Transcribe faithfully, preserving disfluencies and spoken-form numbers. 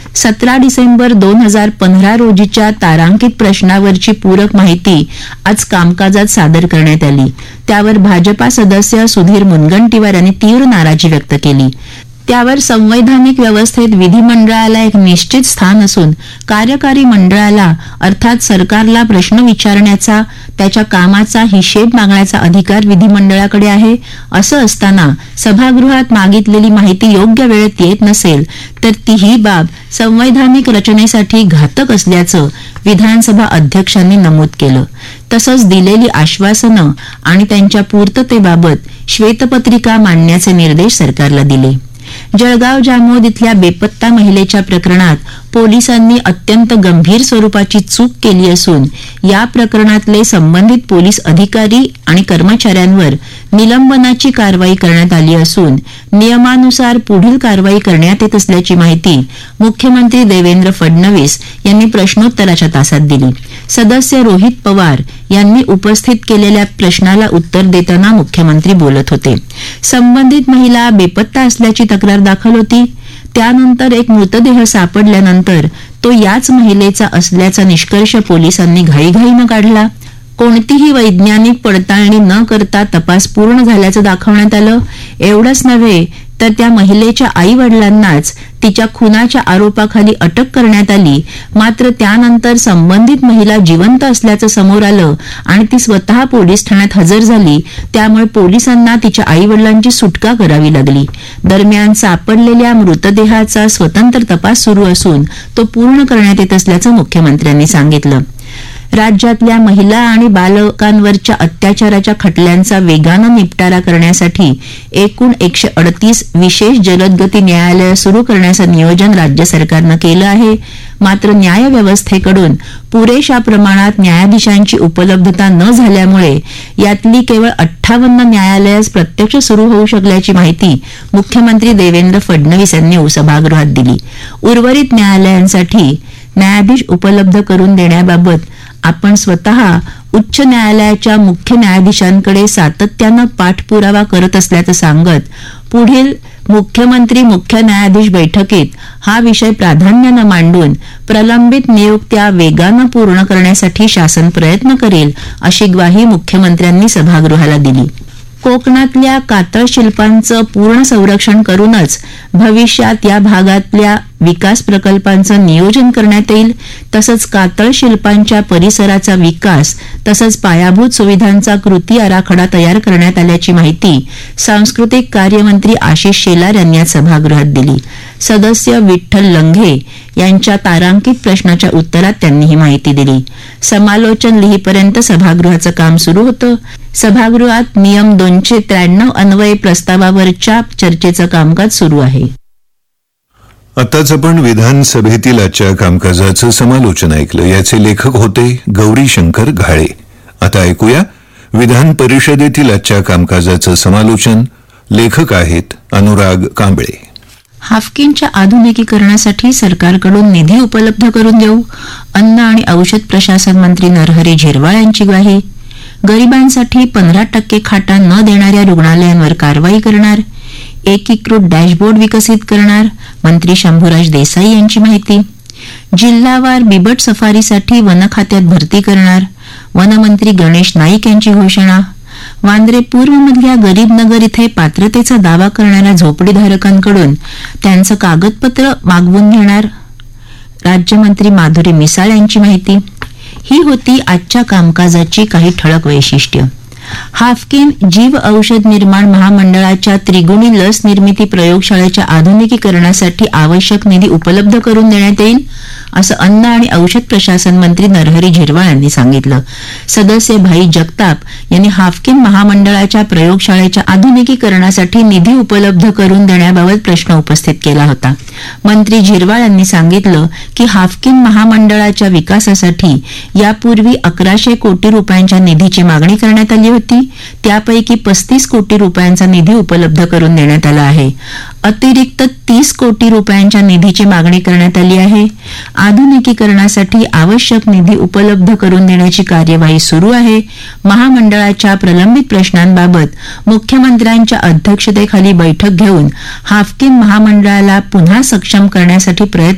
सतरा डिसेंबर दोन हजार पंधरा रोजीच्या तारांकित प्रश्नावरची पूरक माहिती आज कामकाजात सादर करण्यात आली. त्यावर भाजपा सदस्य सुधीर मुनगंटीवार यांनी तीव्र नाराजी व्यक्त केली. त्यावर संवैधानिक व्यवस्थेत विधिमंडळाला एक निश्चित स्थान असून कार्यकारी मंडळाला अर्थात सरकारला प्रश्न विचारण्याचा, त्याच्या कामाचा हिशेब मागण्याचा अधिकार विधिमंडळाकडे आहे. असं असताना सभागृहात मागितलेली माहिती योग्य वेळेत येत नसेल तर ती ही बाब संवैधानिक रचनेसाठी घातक असल्याचं विधानसभा अध्यक्षांनी नमूद केलं. तसंच दिलेली आश्वासनं आणि त्यांच्या पूर्ततेबाबत श्वेतपत्रिका मांडण्याचे निर्देश सरकारला दिले. जळगाव जामोद इथल्या बेपत्ता महिलेच्या प्रकरणात पोलिसांनी अत्यंत गंभीर स्वरूपाची चूक केली असून या प्रकरणातले संबंधित पोलीस अधिकारी आणि कर्मचाऱ्यांवर निलंबनाची कारवाई करण्यात आली असून नियमानुसार पुढील कारवाई करण्यात येत असल्याची माहिती मुख्यमंत्री देवेंद्र फडणवीस यांनी प्रश्नोत्तराच्या तासात दिली. सदस्य रोहित पवार यांनी उपस्थित केलेल्या प्रश्नाला उत्तर देताना मुख्यमंत्री बोलत होते. संबंधित महिला बेपत्ता असल्याची तक्रार दाखल होती. त्यानंतर एक मृतदेह सापडल्यानंतर तो याच महिलेचा असल्याचा निष्कर्ष पोलिसांनी घाईघाईनं काढला. कोणतीही वैज्ञानिक पडताळणी न करता तपास पूर्ण झाल्याचं दाखवण्यात आलं. एवढंच नव्हे तर त्या महिलेच्या आई वडिलांनाच तिच्या खुनाच्या आरोपाखाली अटक करण्यात आली. मात्र त्यानंतर संबंधित महिला जिवंत असल्याचं समोर आलं आणि ती स्वतः पोलीस ठाण्यात हजर झाली. त्यामुळे पोलिसांना तिच्या आई वडिलांची सुटका करावी लागली. दरम्यान सापडलेल्या मृतदेहाचा स्वतंत्र तपास सुरू असून तो पूर्ण करण्यात येत असल्याचं मुख्यमंत्र्यांनी सांगितलं. राज्यातल्या महिला आणि बालकांवरच्या अत्याचाराच्या खटल्यांचा वेगानं निपटारा करण्यासाठी एकूण एकशे अडतीस विशेष जलदगती न्यायालयं सुरू करण्याचं नियोजन राज्य सरकारनं केलं आहे. मात्र न्यायव्यवस्थेकडून पुरेशा प्रमाणात न्यायाधीशांची उपलब्धता न झाल्यामुळे यातली केवळ अठ्ठावन्न न्यायालयंच प्रत्यक्ष सुरू होऊ शकल्याची माहिती मुख्यमंत्री देवेंद्र फडणवीस यांनी सभागृहात दिली. उर्वरित न्यायालयांसाठी न्यायाधीश उपलब्ध करून देण्याबाबत आपण स्वतः उच्च न्यायालयाच्या मुख्य न्यायाधीशांकडे सातत्यानं पाठपुरावा करत असल्याचं सांगत पुढील मुख्यमंत्री मुख्य न्यायाधीश बैठकीत हा विषय प्राधान्यानं मांडून प्रलंबित नियुक्त्या वेगानं पूर्ण करण्यासाठी शासन प्रयत्न करेल अशी ग्वाही मुख्यमंत्र्यांनी सभागृहाला दिली. कोकणातल्या कातळ शिल्पांचं पूर्ण संरक्षण करूनच भविष्यात या भागातल्या विकास प्रकल्पांचं नियोजन करण्यात येईल. तसंच कातळ शिल्पांच्या परिसराचा विकास तसंच पायाभूत सुविधांचा कृती आराखडा तयार करण्यात आल्याची माहिती सांस्कृतिक कार्यमंत्री आशिष शेलार यांनी आज सभागृहात दिली. सदस्य विठ्ठल लंघे यांच्या तारांकित प्रश्नाच्या उत्तरात त्यांनी ही माहिती दिली. समालोचन लिहीपर्यंत सभागृहाचं काम सुरू होतं. सभागृहात नियम दोनशे त्र्याण्णव अन्वये प्रस्तावावरच्या चर्चेचं कामकाज सुरू आहे. आताच आपण विधानसभेतील आजच्या कामकाजाचं समालोचन ऐकलं. याचे लेखक होते गौरीशंकर घाळे. आता ऐकूया विधान परिषदेतील आजच्या कामकाजाचं समालोचन. लेखक आहेत अनुराग कांबळे. हाफकिनच्या आधुनिकीकरणासाठी सरकारकडून निधी उपलब्ध करून देऊ, अन्न आणि औषध प्रशासन मंत्री नरहरी झिरवाळ यांची ग्वाही. गरिबांसाठी पंधरा टक्के खाटा न देणाऱ्या रुग्णालयांवर कारवाई करणार. एकीकृत डॅशबोर्ड विकसित करणार, मंत्री शंभूराज देसाई यांची माहिती. जिल्हावार बिबट सफारीसाठी वन खात्यात भरती करणार, वनमंत्री गणेश नाईक यांची घोषणा. वांद्रे पूर्वमधल्या गरीब नगर इथे पात्रतेचा दावा करणाऱ्या झोपडीधारकांकडून त्यांचं कागदपत्र मागवून घेणार, राज्यमंत्री माधुरी मिसाळ यांची माहिती. ही होती आजच्या कामकाजाची काही ठळक वैशिष्ट्य. हाफकिन जीव औषध निर्माण महामंडळाच्या त्रिगुणी लस निर्मिती प्रयोगशाळेच्या आधुनिकीकरणासाठी आवश्यक निधी उपलब्ध करून देण्यात येईल असं अन्न आणि औषध प्रशासन मंत्री नरहरी झिरवाळ यांनी सांगितलं. सदस्य भाई जगताप यांनी हाफकिन महामंडळाच्या प्रयोगशाळेच्या आधुनिकीकरणासाठी निधी उपलब्ध करून देण्याबाबत प्रश्न उपस्थित केला होता. मंत्री झिरवाळ यांनी सांगितलं की हाफकिन महामंडळाच्या विकासासाठी यापूर्वी अकराशे कोटी रुपयांच्या निधीची मागणी करण्यात आली होती. त्यापैकी पस्तीस कोटी रुपयांचा निधी उपलब्ध करून देण्यात आला आहे. अतिरिक्त तीस कोटी रुपयांच्या निधीची मागणी करण्यात आली आहे. आधुनिकीकरणासाठी आवश्यक निधी उपलब्ध करून देण्याची कार्यवाही सुरू आहे. महामंडळाच्या प्रलंबित प्रश्नांबाबत मुख्यमंत्र्यांच्या अध्यक्षतेखाली बैठक घेऊन हाफकिन महामंडळाला पुन्हा सक्षम करण्यासाठी प्रयत्न